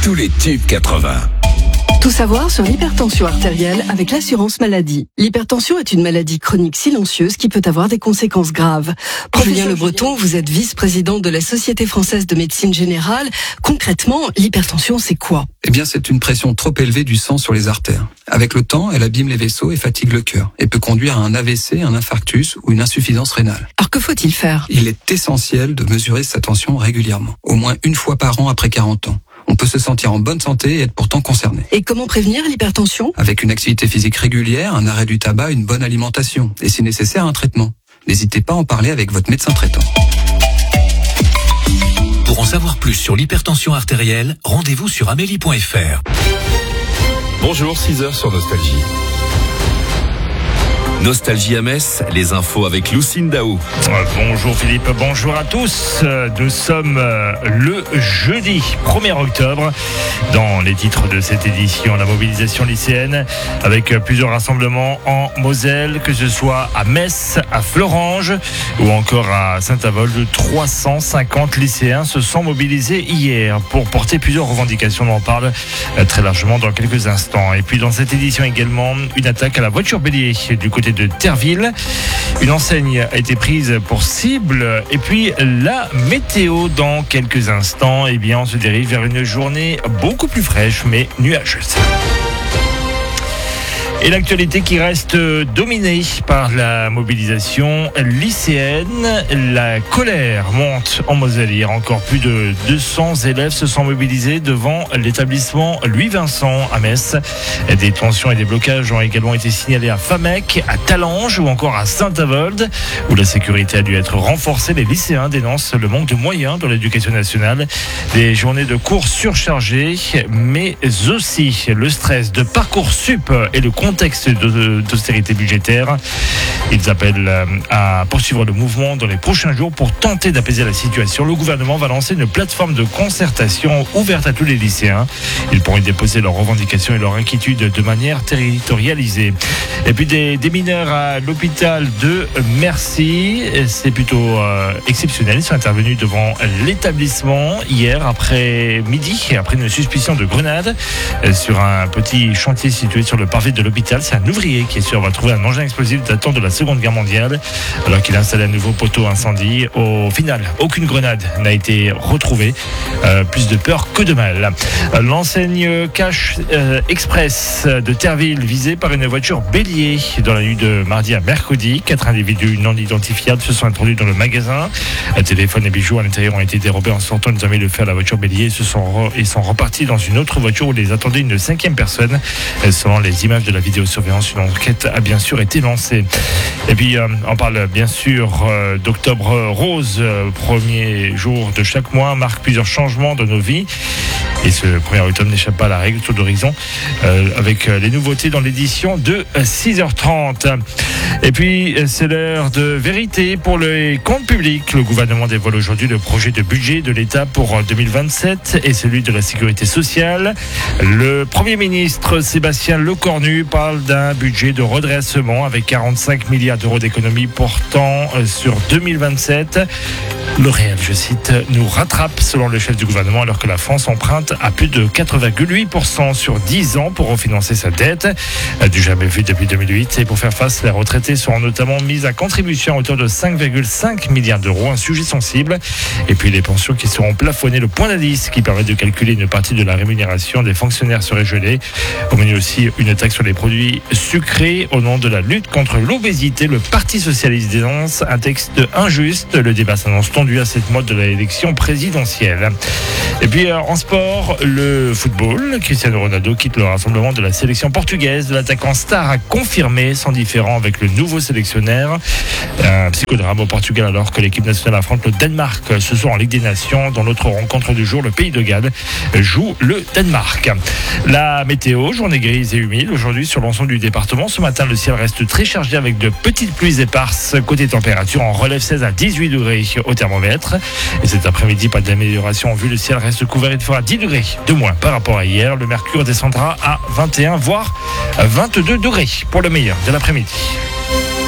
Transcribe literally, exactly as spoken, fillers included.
tous les tubes quatre-vingts. Tout savoir sur l'hypertension artérielle avec l'assurance maladie. L'hypertension est une maladie chronique silencieuse qui peut avoir des conséquences graves. Julien Le Breton, vous êtes vice-président de la Société française de médecine générale. Concrètement, l'hypertension, c'est quoi ? Eh bien, c'est une pression trop élevée du sang sur les artères. Avec le temps, elle abîme les vaisseaux et fatigue le cœur et peut conduire à un A V C, un infarctus ou une insuffisance rénale. Alors que faut-il faire ? Il est essentiel de mesurer sa tension régulièrement, au moins une fois par an après quarante ans. On peut se sentir en bonne santé et être pourtant concerné. Et comment prévenir l'hypertension ? Avec une activité physique régulière, un arrêt du tabac, une bonne alimentation et si nécessaire un traitement. N'hésitez pas à en parler avec votre médecin traitant. Pour en savoir plus sur l'hypertension artérielle, rendez-vous sur amélie point f r. Bonjour, six heures sur Nostalgie. Nostalgie à Metz, les infos avec Lucine Daou. Bonjour Philippe, bonjour à tous. Nous sommes le jeudi premier octobre. Dans les titres de cette édition, la mobilisation lycéenne avec plusieurs rassemblements en Moselle, que ce soit à Metz, à Fleuranges ou encore à Saint-Avold. trois cent cinquante lycéens se sont mobilisés hier pour porter plusieurs revendications. On en parle très largement dans quelques instants. Et puis dans cette édition également, une attaque à la voiture bélier du côté de Terville. Une enseigne a été prise pour cible. Et puis la météo dans quelques instants. Eh bien, on se dirige vers une journée beaucoup plus fraîche mais nuageuse. Et l'actualité qui reste dominée par la mobilisation lycéenne. La colère monte en Moselle. Hier, encore plus de deux cents élèves se sont mobilisés devant l'établissement Louis-Vincent à Metz. Des tensions et des blocages ont également été signalés à Famec, à Talange ou encore à Saint-Avold, où la sécurité a dû être renforcée. Les lycéens dénoncent le manque de moyens dans l'éducation nationale. Des journées de cours surchargées, mais aussi le stress de Parcoursup et le contexte d'austérité budgétaire. Ils appellent à poursuivre le mouvement dans les prochains jours pour tenter d'apaiser la situation. Le gouvernement va lancer une plateforme de concertation ouverte à tous les lycéens. Ils pourront y déposer leurs revendications et leurs inquiétudes de manière territorialisée. Et puis des, des mineurs à l'hôpital de Mercy. C'est plutôt euh, exceptionnel. Ils sont intervenus devant l'établissement hier après-midi, après une suspicion de grenade euh, sur un petit chantier situé sur le parvis de l'hôpital. C'est un ouvrier qui est sûr avoir trouvé un engin explosif datant de la Seconde Guerre mondiale alors qu'il installait un nouveau poteau incendie. Au final, aucune grenade n'a été retrouvée. Euh, plus de peur que de mal. L'enseigne Cash euh, Express de Terville visée par une voiture bélier dans la nuit de mardi à mercredi. Quatre individus non identifiables se sont introduits dans le magasin. Un téléphone et bijoux à l'intérieur ont été dérobés en sortant. Ils ont mis le feu à la voiture bélier et se sont, re- et sont repartis dans une autre voiture où les attendait une cinquième personne. Selon les images de la vidéosurveillance, une enquête a bien sûr été lancée. Et puis euh, on parle bien sûr euh, d'Octobre Rose. Euh, premier jour de chaque mois marque plusieurs changements dans nos vies. Et ce premier automne n'échappe pas à la règle, tour d'horizon, euh, avec les nouveautés dans l'édition de six heures trente. Et puis, c'est l'heure de vérité pour les comptes publics. Le gouvernement dévoile aujourd'hui le projet de budget de l'État pour deux mille vingt-sept et celui de la sécurité sociale. Le Premier ministre Sébastien Lecornu parle d'un budget de redressement avec quarante-cinq milliards d'euros d'économies portant sur deux mille vingt-sept. Le réel, je cite, nous rattrape selon le chef du gouvernement alors que la France emprunte à plus de quatre virgule huit pour cent sur dix ans pour refinancer sa dette, du jamais vu depuis deux mille huit. Et pour faire face, les retraités seront notamment mis à contribution à hauteur de cinq virgule cinq milliards d'euros, un sujet sensible. Et puis les pensions qui seront plafonnées, le point d'indice qui permet de calculer une partie de la rémunération des fonctionnaires serait gelé. Au menu aussi une taxe sur les produits sucrés au nom de la lutte contre l'obésité. Le Parti socialiste dénonce un texte injuste. Le débat s'annonce tendu à cette mode de l'élection présidentielle. Et puis en sport, le football. Cristiano Ronaldo quitte le rassemblement de la sélection portugaise. L'attaquant star a confirmé son différend avec le nouveau sélectionneur. Un psychodrame au Portugal alors que l'équipe nationale affronte le Danemark ce soir en Ligue des Nations. Dans l'autre rencontre du jour, le Pays de Galles joue le Danemark. La météo, journée grise et humide aujourd'hui sur l'ensemble du département. Ce matin, le ciel reste très chargé avec de petites pluies éparses. Côté température, on relève seize à dix-huit degrés au thermomètre. Et cet après-midi, pas d'amélioration en vue. Le ciel reste couvert. Il fera dix degrés de moins par rapport à hier. Le mercure descendra à vingt et un voire vingt-deux degrés pour le meilleur de l'après-midi.